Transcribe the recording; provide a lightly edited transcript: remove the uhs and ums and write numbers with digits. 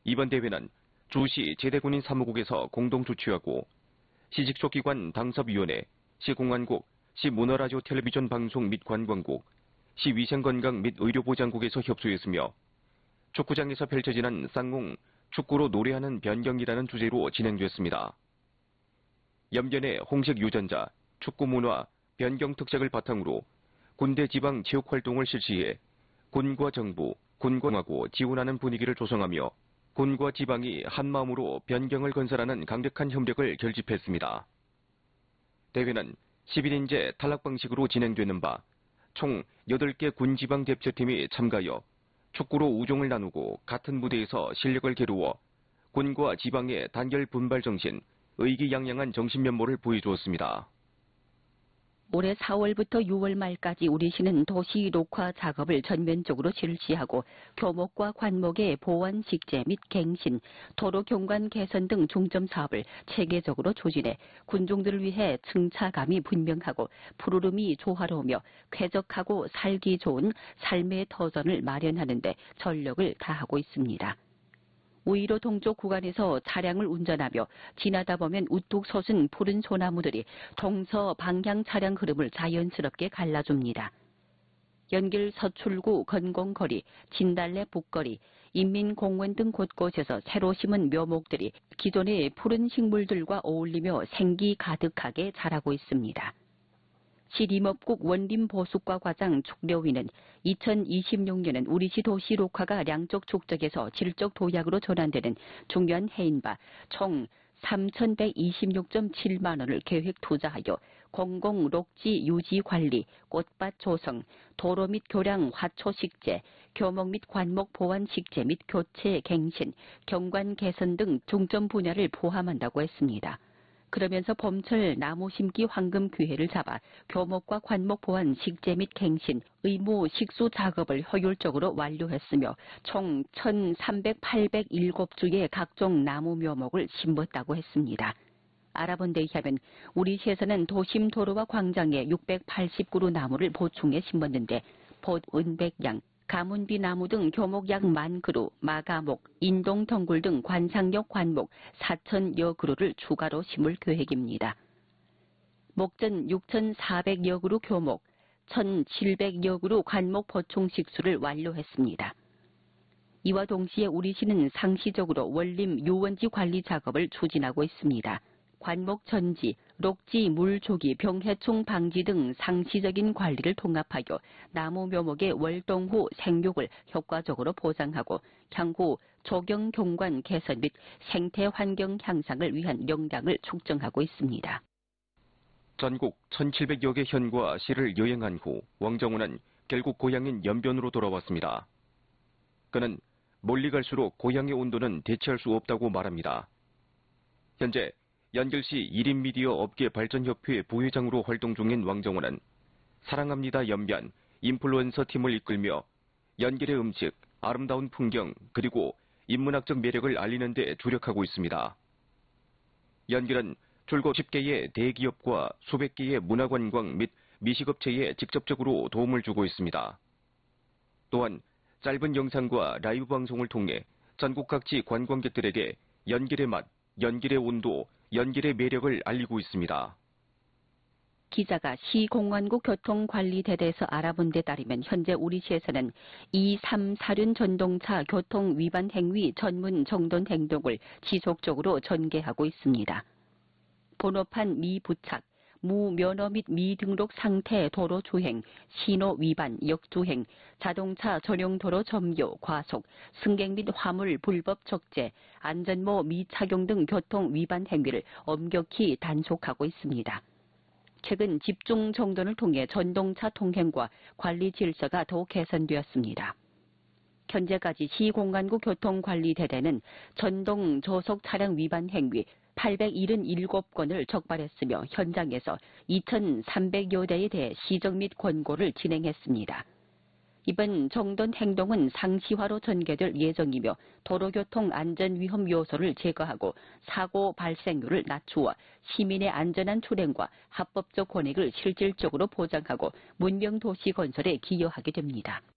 이번 대회는 주시 제대군인 사무국에서 공동 주최하고 시직속기관 당섭위원회, 시공안국, 시문화라디오 텔레비전 방송 및 관광국, 시위생건강 및 의료보장국에서 협조했으며 축구장에서 펼쳐지는 쌍공 축구로 노래하는 변경이라는 주제로 진행됐습니다. 염견의 홍색 유전자, 축구문화, 변경 특색을 바탕으로 군대 지방 체육 활동을 실시해 군과 정부, 군과 하고 지원하는 분위기를 조성하며 군과 지방이 한마음으로 변경을 건설하는 강력한 협력을 결집했습니다. 대회는 11인제 탈락 방식으로 진행되는 바 총 8개 군지방 대표팀이 참가하여 축구로 우정을 나누고 같은 무대에서 실력을 겨루어 군과 지방의 단결 분발 정신, 의기양양한 정신 면모를 보여주었습니다. 올해 4월부터 6월 말까지 우리시는 도시 녹화 작업을 전면적으로 실시하고 교목과 관목의 보완 식재 및 갱신, 도로 경관 개선 등 중점 사업을 체계적으로 추진해 군중들을 위해 승차감이 분명하고 푸르름이 조화로우며 쾌적하고 살기 좋은 삶의 터전을 마련하는 데 전력을 다하고 있습니다. 우이로 동쪽 구간에서 차량을 운전하며 지나다 보면 우뚝 솟은 푸른 소나무들이 동서 방향 차량 흐름을 자연스럽게 갈라줍니다. 연길 서출구 건공거리, 진달래 북거리, 인민공원 등 곳곳에서 새로 심은 묘목들이 기존의 푸른 식물들과 어울리며 생기 가득하게 자라고 있습니다. 시림업국 원림보수과 과장 축려위는 2026년은 우리시 도시 녹화가 양쪽 축적에서 질적 도약으로 전환되는 중요한 해인 바 총 3,126.7만 원을 계획 투자하여 공공 녹지 유지 관리, 꽃밭 조성, 도로 및 교량 화초 식재, 교목 및 관목 보완 식재 및 교체 갱신, 경관 개선 등 중점 분야를 포함한다고 했습니다. 그러면서 봄철 나무 심기 황금 기회를 잡아 교목과 관목 보완 식재 및 갱신, 의무 식수 작업을 효율적으로 완료했으며 총 1,307주의 각종 나무 묘목을 심었다고 했습니다. 알아본 데 의하면 우리시에서는 도심 도로와 광장에 680그루 나무를 보충해 심었는데 봇 은백양, 가문비 나무 등 교목 약 10,000그루, 마가목, 인동 덩굴 등 관상용 관목 4,000여 그루를 추가로 심을 계획입니다. 목전 6,400여 그루 교목, 1,700여 그루 관목 보충 식수를 완료했습니다. 이와 동시에 우리시는 상시적으로 원림 유원지 관리 작업을 추진하고 있습니다. 관목 전지, 녹지, 물조기, 병해충 방지 등 상시적인 관리를 통합하여 나무 묘목의 월동 후 생육을 효과적으로 보장하고 향후 조경 경관 개선 및 생태 환경 향상을 위한 역량을 축적하고 있습니다. 전국 1,700여 개 현과 시를 여행한 후 왕정원은 결국 고향인 연변으로 돌아왔습니다. 그는 멀리 갈수록 고향의 온도는 대체할 수 없다고 말합니다. 현재 연결시 1인 미디어 업계 발전협회 부회장으로 활동 중인 왕정원은 사랑합니다 연변 인플루언서 팀을 이끌며 연결의 음식, 아름다운 풍경, 그리고 인문학적 매력을 알리는 데 주력하고 있습니다. 연결은 줄곧 10개의 대기업과 수백 개의 문화관광 및 미식업체에 직접적으로 도움을 주고 있습니다. 또한 짧은 영상과 라이브 방송을 통해 전국 각지 관광객들에게 연길의 맛, 연길의 온도, 연길의 매력을 알리고 있습니다. 기자가 시공안국 교통관리대대에서 알아본 데 따르면 현재 우리시에서는 2, 3, 4륜 전동차 교통 위반 행위 전문 정돈 행동을 지속적으로 전개하고 있습니다. 번호판 미부착, 무면허 및 미등록 상태 도로 주행, 신호 위반, 역주행, 자동차 전용 도로 점유, 과속, 승객 및 화물 불법 적재, 안전모 미착용 등 교통 위반 행위를 엄격히 단속하고 있습니다. 최근 집중 정돈을 통해 전동차 통행과 관리 질서가 더욱 개선되었습니다. 현재까지 시공안국 교통관리대대는 전동 저속 차량 위반 행위 877건을 적발했으며 현장에서 2,300여 대에 대해 시정 및 권고를 진행했습니다. 이번 정돈 행동은 상시화로 전개될 예정이며 도로교통 안전위험 요소를 제거하고 사고 발생률을 낮추어 시민의 안전한 출행과 합법적 권익을 실질적으로 보장하고 문명도시 건설에 기여하게 됩니다.